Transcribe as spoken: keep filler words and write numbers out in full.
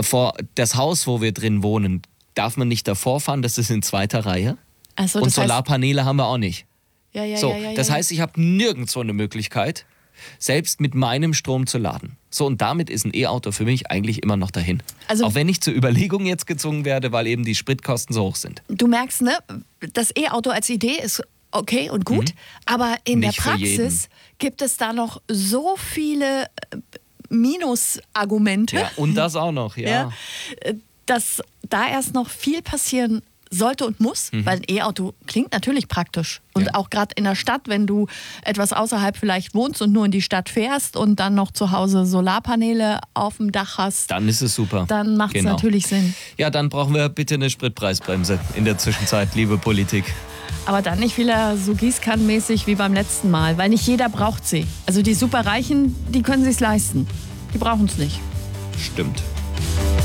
davor, das Haus, wo wir drin wohnen, darf man nicht davor fahren, das ist in zweiter Reihe. Also, und das heißt, Solarpaneele haben wir auch nicht. ja, ja, So, ja, ja, das ja. heißt, ich habe nirgendwo eine Möglichkeit, selbst mit meinem Strom zu laden. So, und damit ist ein E-Auto für mich eigentlich immer noch dahin. Also- auch wenn ich zur Überlegung jetzt gezwungen werde, weil eben die Spritkosten so hoch sind. Du merkst, ne, das E-Auto als Idee ist okay und gut, Mhm. aber in Nicht der für jeden. Praxis gibt es da noch so viele äh, Minusargumente, Ja, und das auch noch, ja. ja, äh, dass da erst noch viel passieren sollte und muss, weil ein E-Auto klingt natürlich praktisch. Und Mhm. Ja. auch gerade in der Stadt, wenn du etwas außerhalb vielleicht wohnst und nur in die Stadt fährst und dann noch zu Hause Solarpaneele auf dem Dach hast, Dann ist es super. dann macht es Genau. natürlich Sinn. Ja, dann brauchen wir bitte eine Spritpreisbremse in der Zwischenzeit, liebe Politik. Aber dann nicht wieder so gießkannenmäßig wie beim letzten Mal, weil nicht jeder braucht sie. Also die Superreichen, die können sich's leisten. Die brauchen es nicht. Stimmt.